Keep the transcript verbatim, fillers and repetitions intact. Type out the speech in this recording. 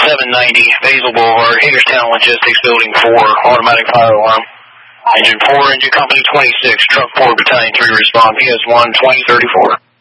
seven ninety, Basil Boulevard, Hagerstown Logistics, Building four, automatic fire alarm. Engine four, Engine Company twenty-six, Truck four, Battalion three, respond, P S one, twenty thirty-four.